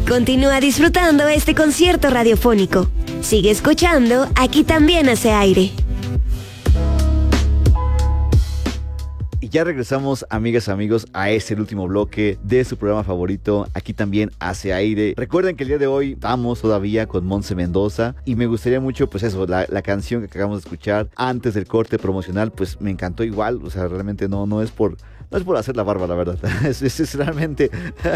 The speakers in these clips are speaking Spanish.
Continúa disfrutando este concierto radiofónico. Sigue escuchando Aquí también hace aire. Y ya regresamos, amigas, amigos, a el último bloque de su programa favorito, Aquí también hace aire. Recuerden que el día de hoy estamos todavía con Monse Mendoza y me gustaría mucho, pues eso, la canción que acabamos de escuchar antes del corte promocional, pues me encantó igual. O sea, realmente no es por hacer la barba, la verdad. Es realmente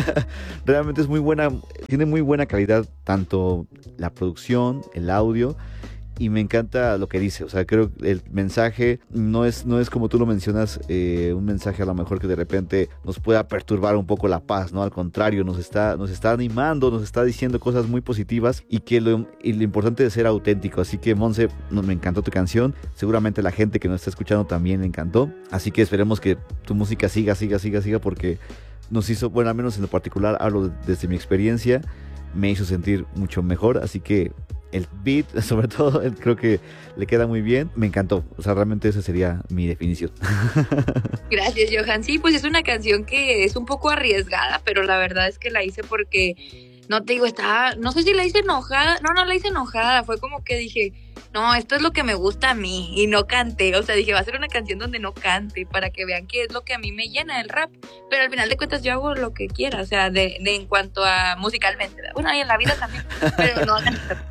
es muy buena, tiene muy buena calidad tanto la producción, el audio. Y me encanta lo que dice, o sea, creo que el mensaje no es como tú lo mencionas, un mensaje a lo mejor que de repente nos pueda perturbar un poco la paz, ¿no? Al contrario, nos está animando, nos está diciendo cosas muy positivas y lo importante es ser auténtico. Así que, Monse, me encantó tu canción, seguramente la gente que nos está escuchando también le encantó, así que esperemos que tu música siga porque nos hizo, bueno, al menos en lo particular, hablo desde mi experiencia, me hizo sentir mucho mejor, así que el beat, sobre todo, creo que le queda muy bien. Me encantó. O sea, realmente esa sería mi definición. Gracias, Johan. Sí, pues es una canción que es un poco arriesgada, pero la verdad es que la hice porque, no te digo, no sé si la hice enojada. No la hice enojada. Fue como que dije, no, esto es lo que me gusta a mí. Y no canté. O sea, dije, va a ser una canción donde no cante para que vean que es lo que a mí me llena el rap. Pero al final de cuentas yo hago lo que quiera. O sea, de en cuanto a musicalmente. Bueno, y en la vida también. Pero no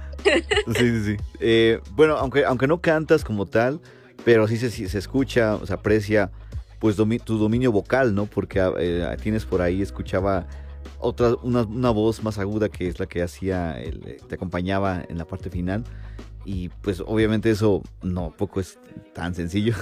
Sí. Bueno, aunque no cantas como tal, pero sí se escucha, se aprecia pues tu dominio vocal, ¿no? Porque tienes por ahí, escuchaba una voz más aguda que es la que te acompañaba en la parte final. Y pues obviamente eso poco es tan sencillo.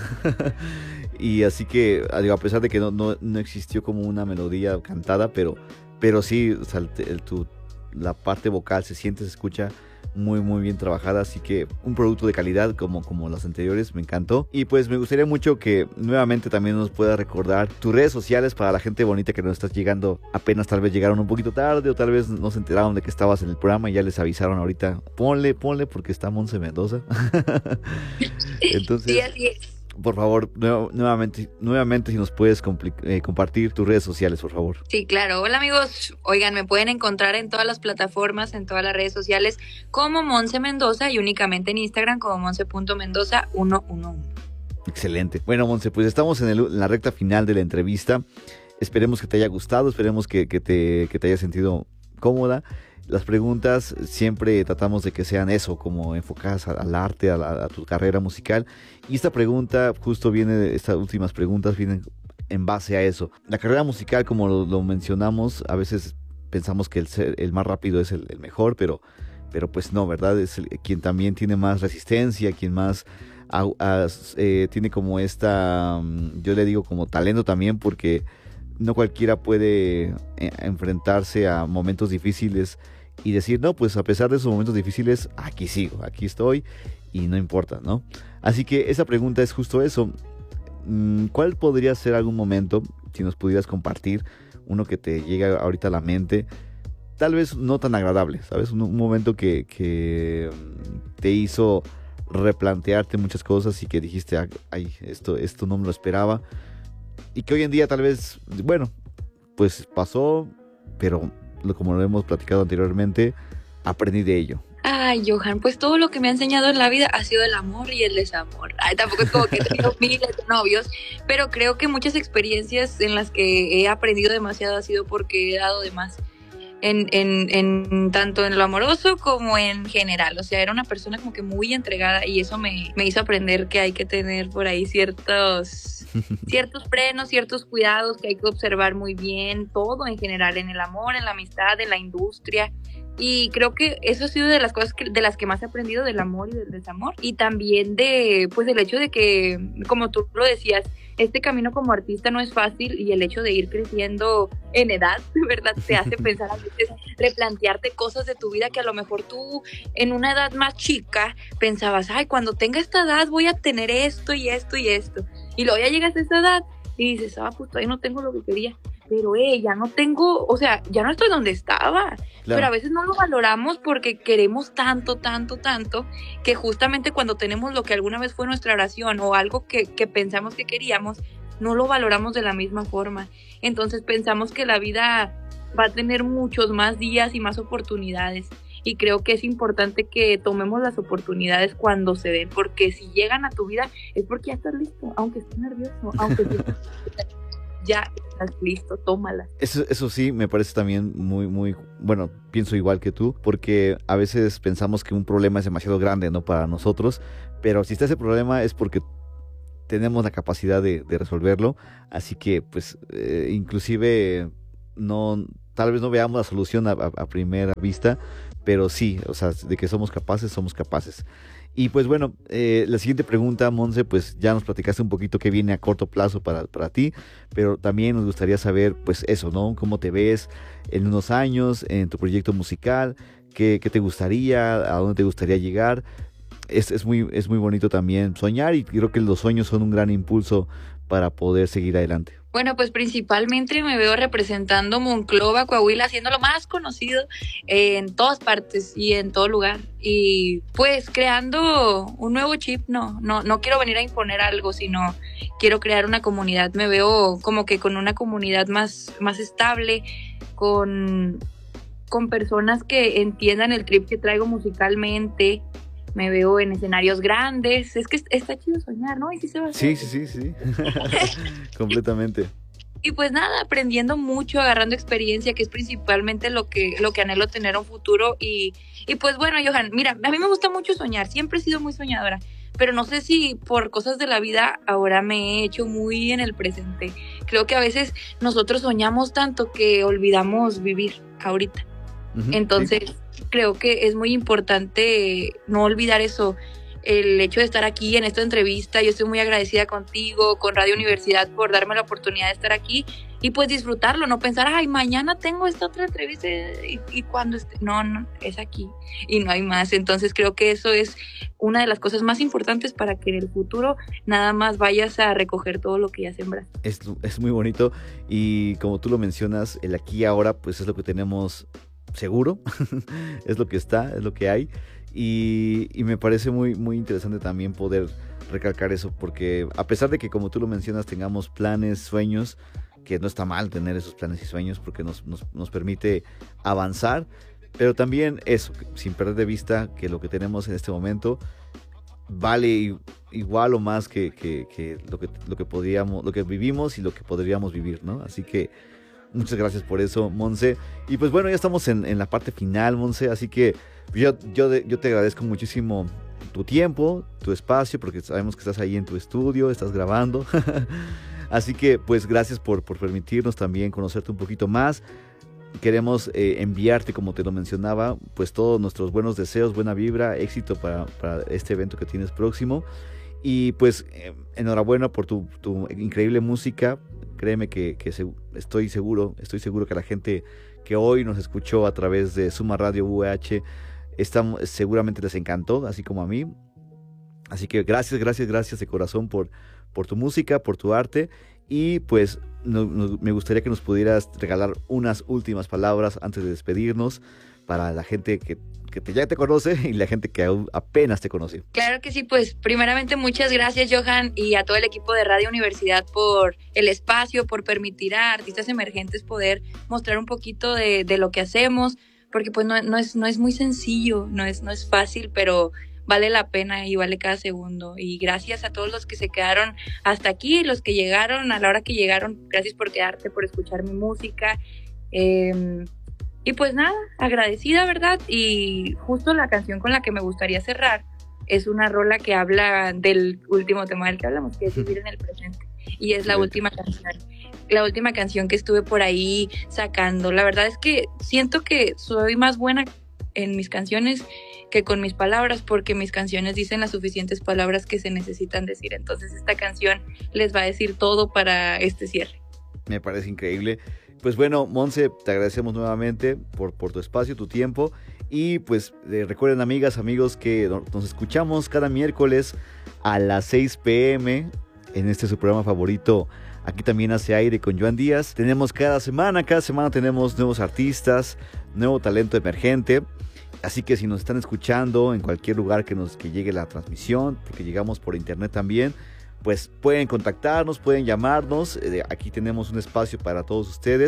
Y así que, digo, a pesar de que no existió como una melodía cantada, pero sí, o sea, la parte vocal se escucha muy muy bien trabajada, así que un producto de calidad como las anteriores, me encantó. Y pues me gustaría mucho que nuevamente también nos puedas recordar tus redes sociales para la gente bonita que nos está llegando, apenas tal vez llegaron un poquito tarde o tal vez no se enteraron de que estabas en el programa y ya les avisaron ahorita, ponle porque está Monse Mendoza. Entonces, sí, así es. Por favor, nuevamente si nos puedes compartir tus redes sociales, por favor. Sí, claro. Hola, amigos. Oigan, me pueden encontrar en todas las plataformas, en todas las redes sociales como Monse Mendoza y únicamente en Instagram como monse.mendoza111. Excelente. Bueno, Monse, pues estamos en la recta final de la entrevista. Esperemos que te haya gustado, esperemos que te hayas sentido cómoda. Las preguntas siempre tratamos de que sean eso, como enfocadas al arte, a tu carrera musical. Y esta pregunta estas últimas preguntas vienen en base a eso. La carrera musical, como lo mencionamos, a veces pensamos que el más rápido es el mejor, pero pues no, ¿verdad? Es quien también tiene más resistencia, quien más tiene como yo le digo como talento también, porque no cualquiera puede enfrentarse a momentos difíciles y decir, no, pues a pesar de esos momentos difíciles, aquí sigo, aquí estoy y no importa, ¿no? Así que esa pregunta es justo eso. ¿Cuál podría ser algún momento, si nos pudieras compartir, uno que te llega ahorita a la mente, tal vez no tan agradable, ¿sabes? Un momento que te hizo replantearte muchas cosas y que dijiste, ay, esto no me lo esperaba, y que hoy en día tal vez, bueno, pues pasó, pero como lo hemos platicado anteriormente, aprendí de ello. Ay, Johan, pues todo lo que me ha enseñado en la vida ha sido el amor y el desamor. Ay, tampoco es como que he tenido miles de novios, pero creo que muchas experiencias en las que he aprendido demasiado ha sido porque he dado de más. En tanto en lo amoroso como en general. O sea, era una persona como que muy entregada y eso me hizo aprender que hay que tener por ahí ciertos frenos, ciertos cuidados, que hay que observar muy bien todo en general, en el amor, en la amistad, en la industria. Y creo que eso ha sido de las cosas de las que más he aprendido, del amor y del desamor. Y también pues el hecho de que, como tú lo decías, este camino como artista no es fácil y el hecho de ir creciendo en edad, de verdad, te hace pensar a veces, replantearte cosas de tu vida que a lo mejor tú en una edad más chica pensabas, ay, cuando tenga esta edad voy a tener esto y esto y esto. Y luego ya llegas a esa edad y dices, pues todavía no tengo lo que quería. Pero ya no tengo, o sea, ya no estoy donde estaba. Claro. Pero a veces no lo valoramos porque queremos tanto, que justamente cuando tenemos lo que alguna vez fue nuestra oración o algo que pensamos que queríamos, no lo valoramos de la misma forma. Entonces pensamos que la vida va a tener muchos más días y más oportunidades. Y creo que es importante que tomemos las oportunidades cuando se den, porque si llegan a tu vida es porque ya estás listo, aunque estés nervioso, aunque ya estás listo, tómalas. Eso sí, me parece también muy, bueno, pienso igual que tú, porque a veces pensamos que un problema es demasiado grande, ¿no? Para nosotros, pero si está ese problema es porque tenemos la capacidad de resolverlo, así que pues inclusive no, tal vez no veamos la solución a primera vista, pero sí, o sea, de que somos capaces, somos capaces. Y pues bueno, la siguiente pregunta, Monse, pues ya nos platicaste un poquito qué viene a corto plazo para ti, pero también nos gustaría saber pues eso, ¿no? ¿Cómo te ves en unos años en tu proyecto musical? ¿Qué te gustaría? ¿A dónde te gustaría llegar? Es muy bonito también soñar y creo que los sueños son un gran impulso para poder seguir adelante. Bueno, pues principalmente me veo representando Monclova, Coahuila, haciéndolo más conocido en todas partes y en todo lugar. Y pues creando un nuevo chip, no quiero venir a imponer algo, sino quiero crear una comunidad. Me veo como que con una comunidad más estable, con personas que entiendan el trip que traigo musicalmente. Me veo en escenarios grandes. Es que está chido soñar, ¿no? Y sí se va a hacer. Sí. Completamente. Y pues nada, aprendiendo mucho, agarrando experiencia, que es principalmente lo que anhelo tener un futuro. Y pues bueno, Johan, mira, a mí me gusta mucho soñar. Siempre he sido muy soñadora. Pero no sé si por cosas de la vida ahora me he hecho muy en el presente. Creo que a veces nosotros soñamos tanto que olvidamos vivir ahorita. Entonces, sí, creo que es muy importante no olvidar eso, el hecho de estar aquí en esta entrevista. Yo estoy muy agradecida contigo, con Radio Universidad, por darme la oportunidad de estar aquí y pues disfrutarlo, no pensar, ay, mañana tengo esta otra entrevista y cuando esté, no, es aquí y no hay más. Entonces creo que eso es una de las cosas más importantes para que en el futuro nada más vayas a recoger todo lo que ya sembraste. Es muy bonito y como tú lo mencionas, el aquí y ahora pues es lo que tenemos seguro, es lo que está, es lo que hay y me parece muy interesante también poder recalcar eso, porque a pesar de que como tú lo mencionas tengamos planes, sueños, que no está mal tener esos planes y sueños porque nos permite avanzar, pero también eso, sin perder de vista que lo que tenemos en este momento vale igual o más que lo que vivimos y lo que podríamos vivir, ¿no? Así que muchas gracias por eso, Monse. Y pues bueno, ya estamos en la parte final, Monse, así que yo te agradezco muchísimo tu tiempo, tu espacio, porque sabemos que estás ahí en tu estudio, estás grabando. Así que pues gracias por permitirnos también conocerte un poquito más. Queremos enviarte, como te lo mencionaba, pues todos nuestros buenos deseos, buena vibra, éxito para este evento que tienes próximo. Y pues enhorabuena por tu increíble música. Créeme que estoy seguro que la gente que hoy nos escuchó a través de Suma Radio UH seguramente les encantó, así como a mí. Así que gracias de corazón por tu música, por tu arte. Y pues me gustaría que nos pudieras regalar unas últimas palabras antes de despedirnos para la gente que ya te conoce y la gente que apenas te conoce. Claro que sí, pues primeramente muchas gracias, Johan, y a todo el equipo de Radio Universidad por el espacio, por permitir a artistas emergentes poder mostrar un poquito de lo que hacemos, porque pues no es muy sencillo, no es fácil, pero vale la pena y vale cada segundo. Y gracias a todos los que se quedaron hasta aquí, los que llegaron a la hora que llegaron, gracias por quedarte, por escuchar mi música. Y pues nada, agradecida, ¿verdad? Y justo la canción con la que me gustaría cerrar es una rola que habla del último tema del que hablamos, que es vivir en el presente. Y es la última canción que estuve por ahí sacando. La verdad es que siento que soy más buena en mis canciones que con mis palabras, porque mis canciones dicen las suficientes palabras que se necesitan decir. Entonces esta canción les va a decir todo para este cierre. Me parece increíble. Pues bueno, Monse, te agradecemos nuevamente por tu espacio, tu tiempo. Y pues recuerden, amigas, amigos, que nos escuchamos cada miércoles a las 6 p.m. en su programa favorito. Aquí también hace aire con Joan Díaz. Tenemos cada semana tenemos nuevos artistas, nuevo talento emergente. Así que si nos están escuchando en cualquier lugar que llegue la transmisión, porque llegamos por internet también, pues pueden contactarnos, pueden llamarnos. Aquí tenemos un espacio para todos ustedes,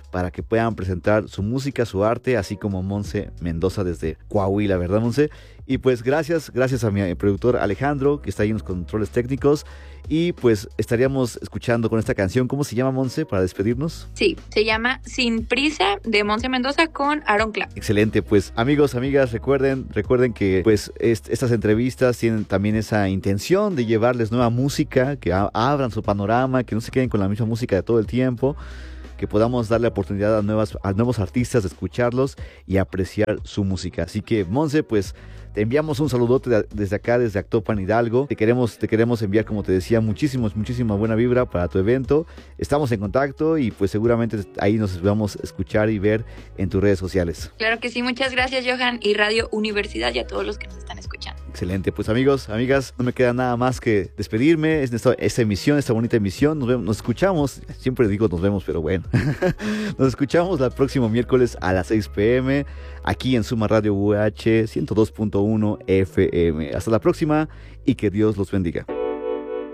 para que puedan presentar su música, su arte, así como Monse Mendoza desde Coahuila, ¿verdad, Monse? Y pues gracias a mi productor Alejandro, que está ahí en los controles técnicos. Y pues estaríamos escuchando con esta canción. ¿Cómo se llama, Monse, para despedirnos? Sí, se llama Sin Prisa de Monse Mendoza con Aaron Clap. Excelente, pues amigos, amigas, recuerden que pues estas entrevistas tienen también esa intención de llevarles nueva música, que abran su panorama, que no se queden con la misma música de todo el tiempo, que podamos darle oportunidad a nuevos artistas de escucharlos y apreciar su música. Así que, Monse, pues te enviamos un saludote desde acá, desde Actopan, Hidalgo. Te queremos enviar, como te decía, muchísima buena vibra para tu evento. Estamos en contacto y pues seguramente ahí nos vamos a escuchar y ver en tus redes sociales. Claro que sí, muchas gracias, Johan, y Radio Universidad, y a todos los que nos están escuchando. Excelente, pues amigos, amigas, no me queda nada más que despedirme. Esta bonita emisión. Nos escuchamos, siempre digo nos vemos, pero bueno. Nos escuchamos el próximo miércoles a las 6 p.m. aquí en Suma Radio UH 102.1 FM. Hasta la próxima y que Dios los bendiga.